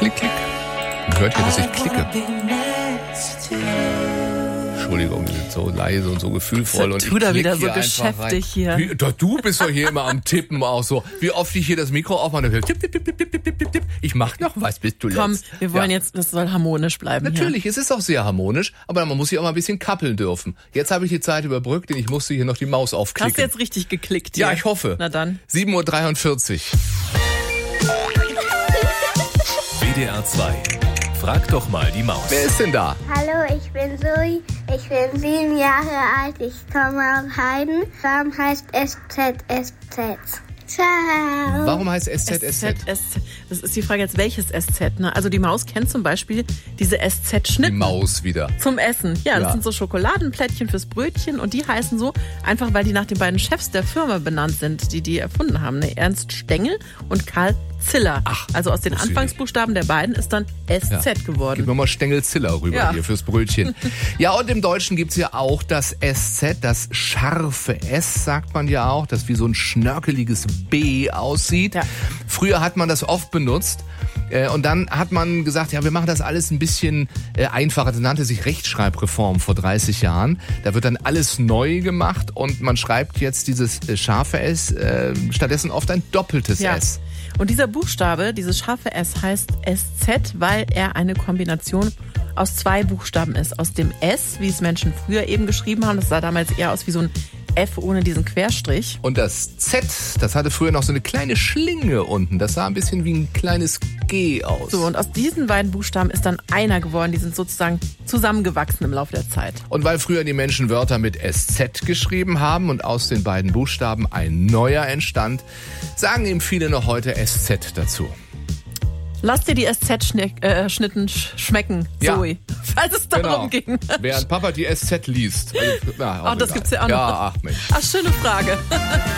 Klick, klick. Man hört hier, dass ich klicke. Entschuldigung, die sind so leise und so gefühlvoll. Und tu da wieder so geschäftig hier. Du bist doch hier immer am Tippen auch so. Wie oft ich hier das Mikro aufmache, tipp, tipp, tipp, tipp, tipp, tipp, tipp. Ich mach noch was, bis du Komm, letzt. wir wollen jetzt, das soll harmonisch bleiben. Natürlich, es ist auch sehr harmonisch, aber man muss hier auch mal ein bisschen kappeln dürfen. Jetzt habe ich die Zeit überbrückt, denn ich musste hier noch die Maus aufklicken. Hast du jetzt richtig geklickt hier? Ja, ich hoffe. Na dann. 7:43 Uhr. WDR 2. Frag doch mal die Maus. Wer ist denn da? Hallo, ich bin Zoe. Ich bin 7 Jahre alt. Ich komme aus Heiden. Warum heißt SZSZ? Ciao. Warum heißt SZSZ? Das ist die Frage jetzt, welches SZ? Ne? Also die Maus kennt zum Beispiel diese Die SZ-Schnitten Maus wieder. zum Essen. Ja, das Ja. sind so Schokoladenplättchen fürs Brötchen und die heißen so, einfach weil die nach den beiden Chefs der Firma benannt sind, die erfunden haben. Ne? Ernst Stengel und Karl Ziller. Ach, also aus den wusste ich Anfangsbuchstaben der beiden ist dann SZ Gib geworden. mir mal Stengelziller rüber Ja. hier fürs Brötchen. Ja, und im Deutschen gibt's ja auch das SZ, das scharfe S, sagt man ja auch, das wie so ein schnörkeliges B aussieht. Ja. Früher hat man das oft benutzt. Und dann hat man gesagt, ja, wir machen das alles ein bisschen einfacher. Das nannte sich Rechtschreibreform vor 30 Jahren. Da wird dann alles neu gemacht und man schreibt jetzt dieses scharfe S stattdessen oft ein doppeltes Ja. S. Und dieser Buchstabe, dieses scharfe S, heißt SZ, weil er eine Kombination aus zwei Buchstaben ist. Aus dem S, wie es Menschen früher eben geschrieben haben, das sah damals eher aus wie so ein F ohne diesen Querstrich. Und das Z, das hatte früher noch so eine kleine Schlinge unten. Das sah ein bisschen wie ein kleines G aus. So, und aus diesen beiden Buchstaben ist dann einer geworden. Die sind sozusagen zusammengewachsen im Laufe der Zeit. Und weil früher die Menschen Wörter mit SZ geschrieben haben und aus den beiden Buchstaben ein neuer entstand, sagen ihm viele noch heute SZ dazu. Lass dir die SZ-Schnitten schmecken, Ja. Zoe. Falls es darum ging. Während Papa die SZ liest. Ach, das gibt's ja auch noch. Ja, ach Mensch. Ach, schöne Frage.